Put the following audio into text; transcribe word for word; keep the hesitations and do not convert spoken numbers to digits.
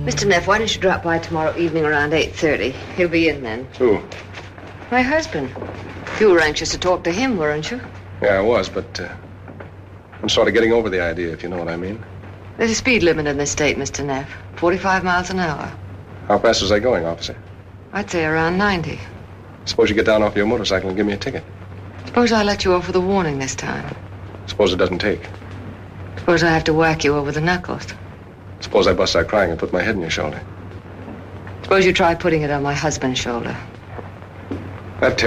Mister Neff, why don't you drop by tomorrow evening around eight thirty? He'll be in then. Who? My husband. You were anxious to talk to him, weren't you? Yeah, I was, but uh, I'm sort of getting over the idea, if you know what I mean. There's a speed limit in this state, Mister Neff. forty-five miles an hour. How fast was I going, officer? I'd say around ninety. Suppose you get down off your motorcycle and give me a ticket. Suppose I let you off with a warning this time. Suppose it doesn't take. Suppose I have to whack you over the knuckles. Suppose I bust out crying and put my head on your shoulder. Suppose you try putting it on my husband's shoulder. That